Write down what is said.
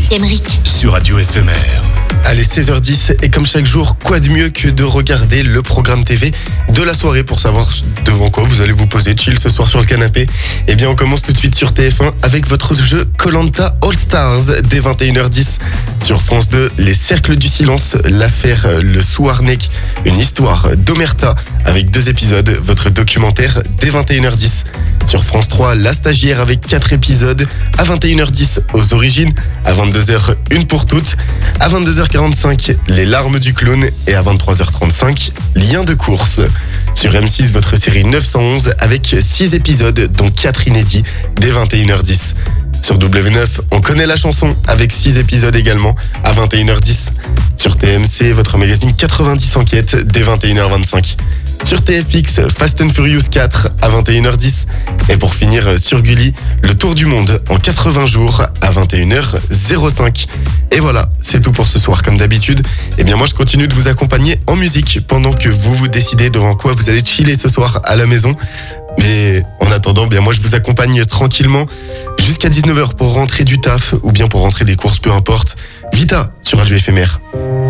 Emeric. Sur Radio Éphémère. Allez, 16h10, et comme chaque jour, quoi de mieux que de regarder le programme TV de la soirée pour savoir devant quoi vous allez vous poser chill ce soir sur le canapé. Eh bien, on commence tout de suite sur TF1 avec votre jeu Koh-Lanta All Stars dès 21h10. Sur France 2, Les Cercles du Silence, l'affaire Le Souarnec, une histoire d'Omerta avec 2 épisodes, votre documentaire dès 21h10. Sur France 3, La Stagiaire avec 4 épisodes, à 21h10 aux origines, à 22h Une pour toutes, à 22h45 Les Larmes du Clown et à 23h35 Lien de course. Sur M6, votre série 911 avec 6 épisodes dont 4 inédits dès 21h10. Sur W9, On connaît la chanson avec 6 épisodes également à 21h10. Sur TMC, votre magazine 90 enquêtes dès 21h25. Sur TFX, Fast and Furious 4 à 21h10. Et pour finir, sur Gulli, Le Tour du Monde en 80 jours à 21h05. Et voilà, c'est tout pour ce soir comme d'habitude. Eh bien moi je continue de vous accompagner en musique pendant que vous décidez devant quoi vous allez chiller ce soir à la maison. Mais en attendant, bien moi je vous accompagne tranquillement jusqu'à 19h pour rentrer du taf ou bien pour rentrer des courses, peu importe. Vita sur Radio Éphémère.